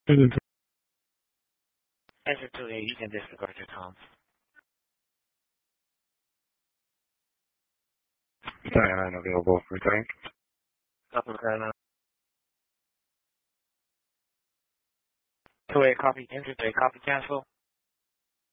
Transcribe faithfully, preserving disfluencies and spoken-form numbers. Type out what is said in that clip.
Enter two A, you can disregard your comms. nine available. Returning. Copy, uh, two A, copy, enter two A, copy, cancel.